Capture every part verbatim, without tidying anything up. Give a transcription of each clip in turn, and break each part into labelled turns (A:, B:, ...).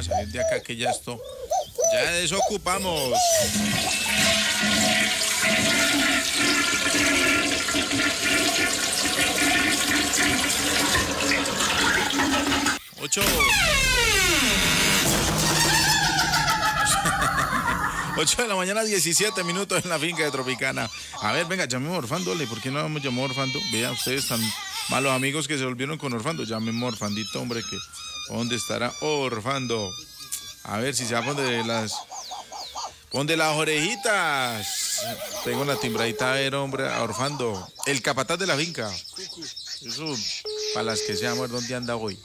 A: salir de acá que ya esto, ya desocupamos. Ocho. ocho de la mañana, diecisiete minutos en la finca de Tropicana. A ver, venga, llamemos a Orfando, ¿le? ¿Por qué no hemos llamado a Orfando? Vean ustedes tan malos amigos que se volvieron con Orfando. Llamemos a Orfandito, hombre, que ¿dónde estará Orfando? A ver si se va a poner las... Ponde las orejitas. Tengo una timbradita a ver, hombre, a Orfando. El capataz de la finca. Eso, para las que sean, ver dónde anda hoy.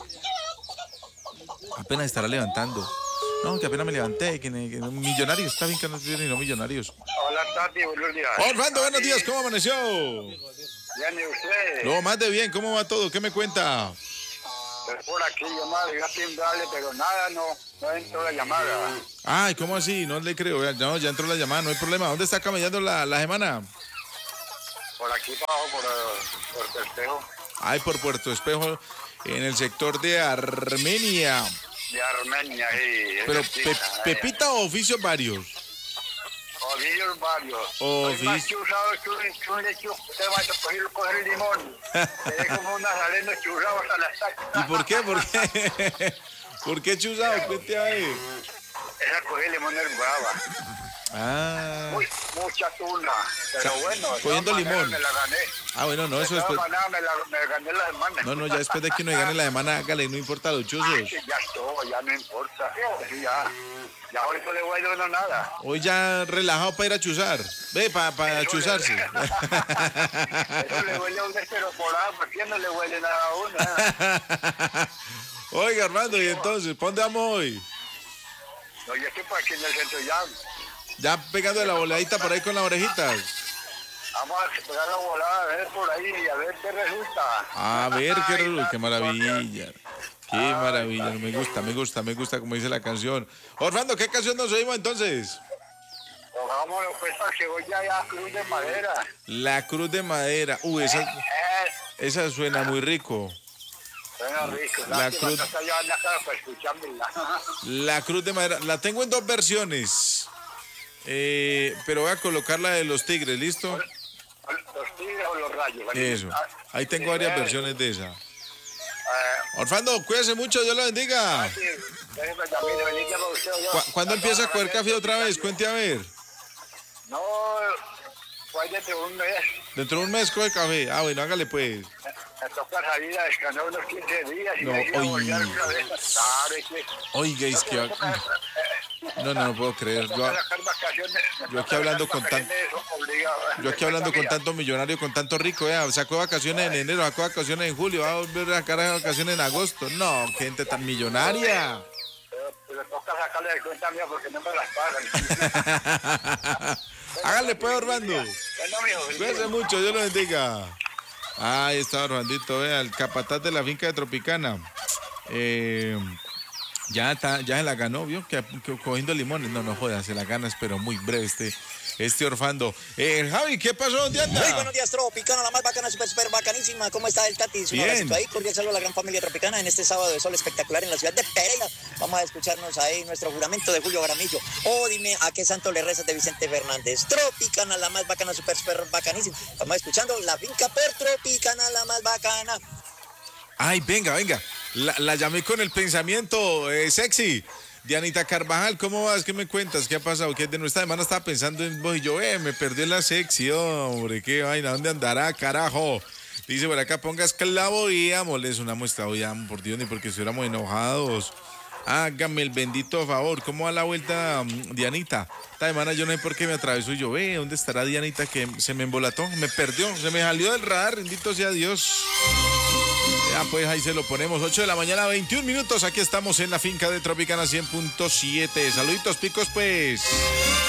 A: Apenas estará levantando. No, que apenas me levanté, que, que no, millonarios, está bien que no tienen no millonarios.
B: Hola, Tati, buenos días.
A: Orfando, buenos días, ¿cómo amaneció?
B: Bien, ¿y usted?
A: No, más de bien, ¿cómo va todo? ¿Qué me cuenta?
B: Pues por aquí, llamada, iba a timbrarle, pero nada, no, no entró la llamada.
A: Ay, ¿cómo así? No le creo, no, ya entró la llamada, no hay problema. ¿Dónde está camellando la, la semana?
B: Por aquí abajo, por, por Puerto Espejo.
A: Ay, por Puerto Espejo, en el sector de Armenia.
B: De Armenia, sí.
A: Pero, pe, ¿Pepita o oficios varios?
B: Oficios varios.
A: Oficios.
B: Más chuzado que un, un lecho, usted va a coger, coger el limón. Se ve como un nazareno chuzado hasta la estaca.
A: ¿Y por qué? ¿Por qué? ¿Por qué chuzado? Cuente ahí.
B: Esa coger limón es brava.
A: Ah.
B: Muy, mucha tuna, pero bueno.
A: Cogiendo limón.
B: Me la gané.
A: Ah, bueno, no, eso después.
B: Manera, me, la, me gané la semana.
A: No, no, ya después de que nos gane la semana, hágale, no importa los chuzos.
B: Ay, ya estuvo, ya no importa. Sí, ya. Ya ahorita le voy a dar nada.
A: Hoy ya relajado para ir a chuzar. Ve, para pa chuzarse.
B: Le... Eso le huele a un esteroporado, ¿por qué no le huele nada a uno?
A: Oiga, Armando, y entonces, ¿para dónde vamos hoy?
B: No, yo estoy por aquí en el centro ya.
A: Ya pegando la voladita por ahí con las orejitas.
B: Vamos a pegar la volada, a ver por ahí, a ver qué resulta.
A: A ver qué resulta, qué maravilla. Qué maravilla, me gusta, me gusta, me gusta como dice la canción. Orfando, ¿qué canción nos oímos entonces?
B: Vámonos pues para que voy ya a Cruz de Madera.
A: La Cruz de Madera. Uy, esa, esa suena muy rico.
B: Suena rico.
A: La Cruz, la Cruz de Madera. La tengo en dos versiones. Eh, pero voy a colocar la de los Tigres, ¿listo?
B: Los Tigres o los Rayos.
A: Eso. Ahí tengo varias versiones de esa. Orfando, cuídese mucho, Dios lo bendiga. ¿Cu ¿Cuándo empieza a coger café otra vez? Cuente a ver.
B: No, fue dentro de un mes.
A: Dentro de un mes coge café. Ah, bueno, hágale pues.
B: Me toca salir a descansar unos quince días y
A: no,
B: me
A: oye. Oiga, es que... No, no, no puedo creer. Yo, yo aquí hablando con tanto... Yo aquí hablando con tanto millonario, con tanto rico, eh. Sacó vacaciones en enero, sacó vacaciones en julio, va a volver a sacar vacaciones en agosto. No, gente tan millonaria.
B: Pero toca sacarle de cuenta mía porque no me las pagan.
A: Hágale pues, Orlando. Cuídense mucho, Dios lo bendiga. Ahí está Orlandito, vea, el capataz de la finca de Tropicana. Eh, ya está, ya se la ganó, vio, que, que cogiendo limones. No, no jodas, se la ganas, pero muy breve este, este Orfando. Eh, Javi, ¿qué pasó? ¿Dónde anda?
C: Muy buenos días, Tropicana, la más bacana, súper, súper bacanísima. ¿Cómo está el Tati? Un abrazo ahí, cordial saludo a la gran familia Tropicana en este sábado de sol espectacular en la ciudad de Pereira. Vamos a escucharnos ahí nuestro juramento de Julio Jaramillo. Oh, dime, ¿a qué santo le rezas de Vicente Fernández? Tropicana, la más bacana, súper, súper bacanísima. Estamos escuchando la finca por Tropicana, la más bacana.
A: Ay, venga, venga. La, la llamé con el pensamiento eh, sexy. Dianita Carvajal, ¿cómo vas? ¿Qué me cuentas? ¿Qué ha pasado? ¿Qué de nuestra semana estaba pensando en vos y yo? Eh, me perdí en la sexy, hombre. ¿Qué vaina? ¿Dónde andará, carajo? Dice por acá, pongas clavo y amoles una muestra. Oye, por Dios, ni porque estuviéramos enojados. Hágame el bendito favor. ¿Cómo va la vuelta, Dianita? Esta semana yo no sé por qué me atravesó y yo. Ve, ¿dónde estará Dianita que se me embolató? Me perdió, se me salió del radar. Bendito sea Dios. Ya pues ahí se lo ponemos. ocho de la mañana, veintiún minutos. Aquí estamos en la finca de Tropicana cien punto siete. Saluditos, picos, pues.